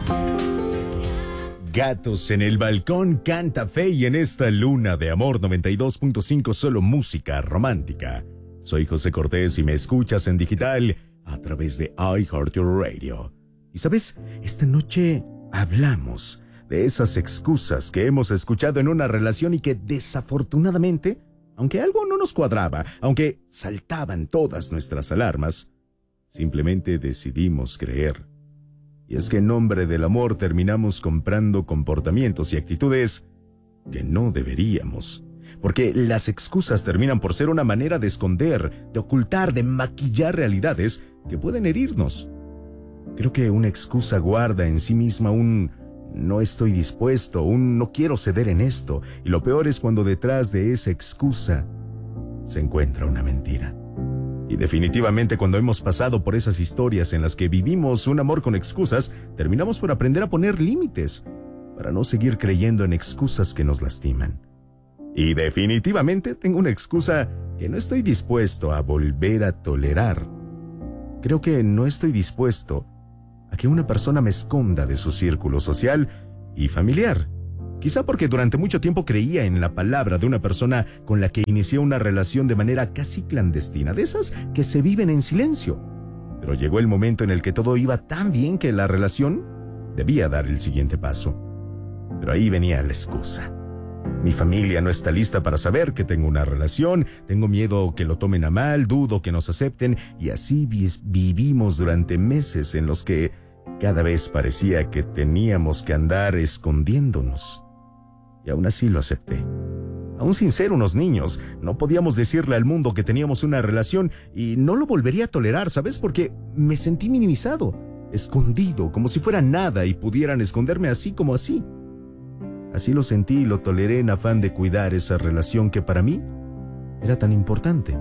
Gatos en el balcón canta Fey en esta luna de amor 92.5, solo música romántica. Soy José Cortés y me escuchas en digital a través de iHeartRadio. Y sabes, esta noche hablamos de esas excusas que hemos escuchado en una relación y que desafortunadamente, aunque algo no nos cuadraba, aunque saltaban todas nuestras alarmas, simplemente decidimos creer. Y es que en nombre del amor terminamos comprando comportamientos y actitudes que no deberíamos. Porque las excusas terminan por ser una manera de esconder, de ocultar, de maquillar realidades que pueden herirnos. Creo que una excusa guarda en sí misma un no estoy dispuesto, un no quiero ceder en esto. Y lo peor es cuando detrás de esa excusa se encuentra una mentira. Y definitivamente cuando hemos pasado por esas historias en las que vivimos un amor con excusas, terminamos por aprender a poner límites para no seguir creyendo en excusas que nos lastiman. Y definitivamente tengo una excusa que no estoy dispuesto a volver a tolerar. Creo que no estoy dispuesto a que una persona me esconda de su círculo social y familiar. Quizá porque durante mucho tiempo creía en la palabra de una persona con la que inicié una relación de manera casi clandestina, de esas que se viven en silencio. Pero llegó el momento en el que todo iba tan bien que la relación debía dar el siguiente paso. Pero ahí venía la excusa. Mi familia no está lista para saber que tengo una relación, tengo miedo que lo tomen a mal, dudo que nos acepten, y así vivimos durante meses en los que cada vez parecía que teníamos que andar escondiéndonos. Y aún así lo acepté. Aún sin ser unos niños, no podíamos decirle al mundo que teníamos una relación y no lo volvería a tolerar, ¿sabes? Porque me sentí minimizado, escondido, como si fuera nada y pudieran esconderme así como así. Así lo sentí y lo toleré en afán de cuidar esa relación que para mí era tan importante.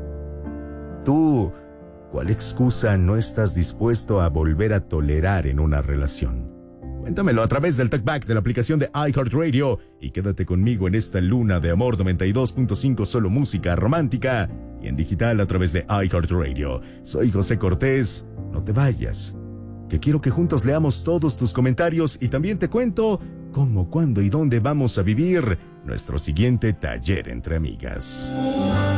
¿Tú, cuál excusa no estás dispuesto a volver a tolerar en una relación? Cuéntamelo a través del talkback de la aplicación de iHeartRadio y quédate conmigo en esta luna de amor 92.5, solo música romántica y en digital a través de iHeartRadio. Soy José Cortés, no te vayas, que quiero que juntos leamos todos tus comentarios y también te cuento cómo, cuándo y dónde vamos a vivir nuestro siguiente taller entre amigas.